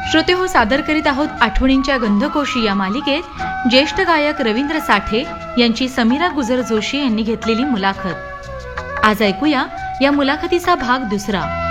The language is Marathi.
श्रोते हो, सादर करीत आहोत आठवणींच्या गंधकोशी या मालिकेत ज्येष्ठ गायक रवींद्र साठे यांची समीरा गुजर जोशी यांनी घेतलेली मुलाखत. आज ऐकूया या मुलाखतीचा भाग दुसरा.